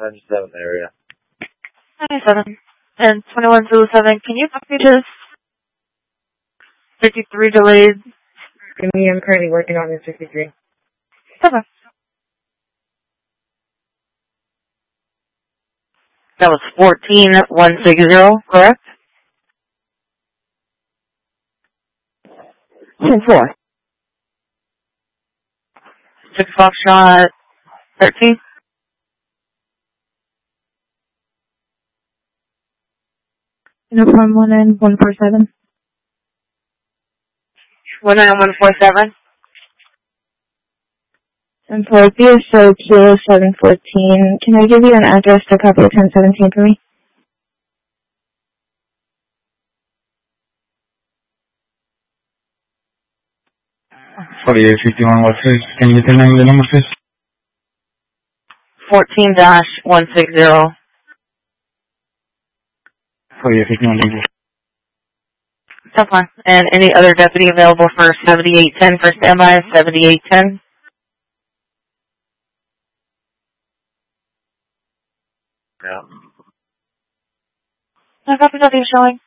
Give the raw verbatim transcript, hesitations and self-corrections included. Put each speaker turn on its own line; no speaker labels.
ninety-seven area.
ninety-seven. And twenty-one Zulu seven, can you copy this? fifty-three delayed.
Give me, I'm currently working on this fifty-three.
Okay. That was fourteen one sixty, correct?
ten four.
Six Foxtrot thirteen.
Uniform one nine one four seven.
one nine one four seven.
And for B S O Kilo seven fourteen, can I give you an address to copy the ten seventeen for me?
forty-eight fifty-one, what is? Can you tell me the number, please?
fourteen dash one sixty.
forty-eight fifty-one, thank you.
That's fine. And any other deputy available for seventy-eight ten for standby, seventy-eight ten?
Yeah.
No copy, nothing showing.